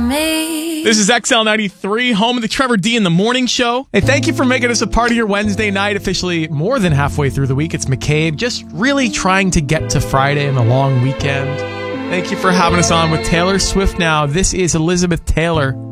me. This is XL93, home of the Trevor D in the Morning Show. Hey, thank you for making us a part of your Wednesday night, officially more than halfway through the week. It's McCabe, just really trying to get to Friday and a long weekend. Thank you for having us on with Taylor Swift now. This is Elizabeth Taylor.